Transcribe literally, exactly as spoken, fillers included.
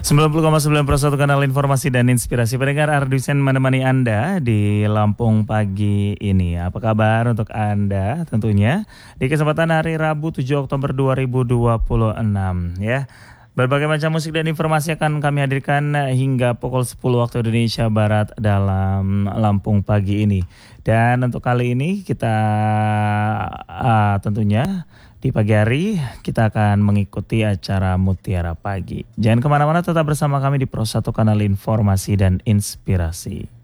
sembilan puluh koma sembilan per satu kanal informasi dan inspirasi. Pendengar, Ardusen menemani Anda di Lampung pagi ini. Apa kabar untuk Anda tentunya di kesempatan hari Rabu tujuh Oktober dua ribu dua puluh enam ya. Berbagai macam musik dan informasi akan kami hadirkan hingga pukul sepuluh waktu Indonesia Barat dalam Lampung pagi ini. Dan untuk kali ini kita uh, tentunya di pagi hari kita akan mengikuti acara Mutiara Pagi. Jangan kemana-mana, tetap bersama kami di Pro satu Kanal Informasi dan Inspirasi.